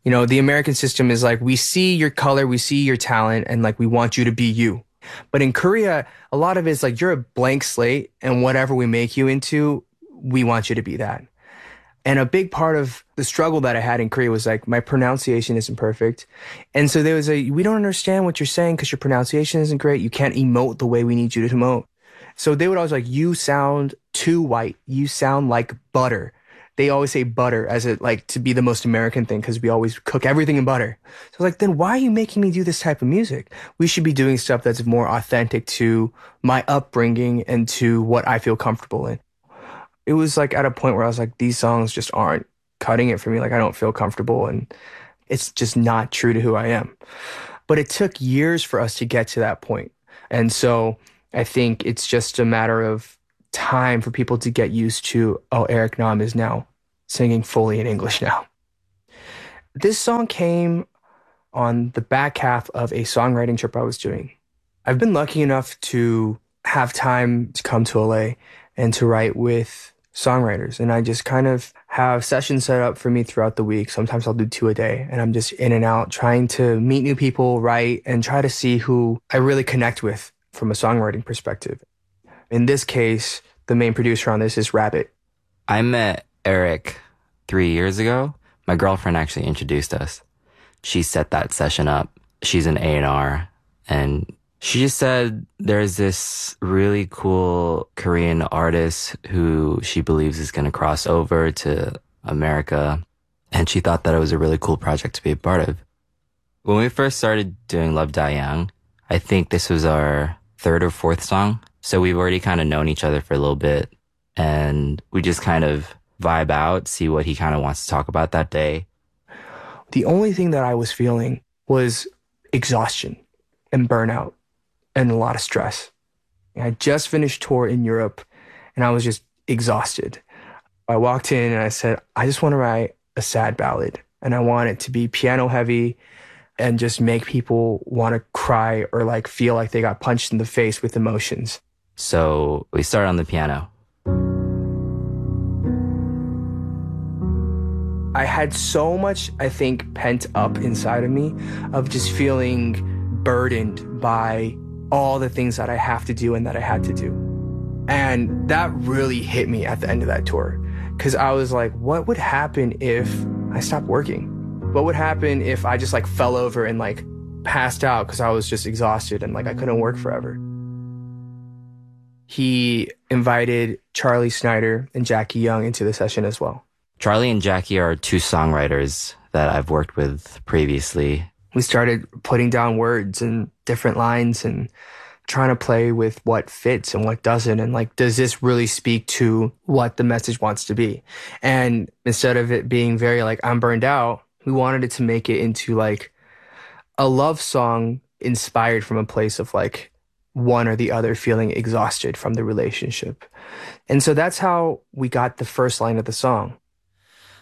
You know, the American system is like, we see your color, we see your talent, and like, we want you to be you. But in Korea, a lot of it's like, you're a blank slate, and whatever we make you into, we want you to be that. And a big part of the struggle that I had in Korea was like, my pronunciation isn't perfect. And so there was we don't understand what you're saying because your pronunciation isn't great. You can't emote the way we need you to emote. So they would always like, you sound too white. You sound like butter. They always say butter as it like to be the most American thing because we always cook everything in butter. So I was like, then why are you making me do this type of music? We should be doing stuff that's more authentic to my upbringing and to what I feel comfortable in. It was like at a point where I was like, these songs just aren't cutting it for me. Like, I don't feel comfortable and it's just not true to who I am. But it took years for us to get to that point. And so I think it's just a matter of time for people to get used to, oh, Eric Nam is now singing fully in English now. This song came on the back half of a songwriting trip I was doing. I've been lucky enough to have time to come to LA and to write with songwriters. And I just kind of have sessions set up for me throughout the week. Sometimes I'll do 2 a day and I'm just in and out trying to meet new people, write, and try to see who I really connect with from a songwriting perspective. In this case, the main producer on this is Rabbit. I met Eric 3 years ago. My girlfriend actually introduced us. She set that session up. She's an A&R, and she just said there's this really cool Korean artist who she believes is going to cross over to America, and she thought that it was a really cool project to be a part of. When we first started doing Love Die Young, I think this was our 3rd or 4th song, so we've already kind of known each other for a little bit, and we just kind of vibe out, see what he kind of wants to talk about that day. The only thing that I was feeling was exhaustion and burnout and a lot of stress. I just finished tour in Europe and I was just exhausted. I walked in and I said, I just want to write a sad ballad and I want it to be piano heavy and just make people want to cry or like feel like they got punched in the face with emotions. So we started on the piano. I had so much, I think, pent up inside of me of just feeling burdened by all the things that I have to do and that I had to do. And that really hit me at the end of that tour. Because I was like, what would happen if I stopped working? What would happen if I just like fell over and like passed out because I was just exhausted and like I couldn't work forever? He invited Charlie Snyder and Jackie Young into the session as well. Charlie and Jackie are 2 songwriters that I've worked with previously. We started putting down words and different lines and trying to play with what fits and what doesn't. And like, does this really speak to what the message wants to be? And instead of it being very like, I'm burned out, we wanted it to make it into like a love song inspired from a place of like one or the other feeling exhausted from the relationship. And so that's how we got the first line of the song.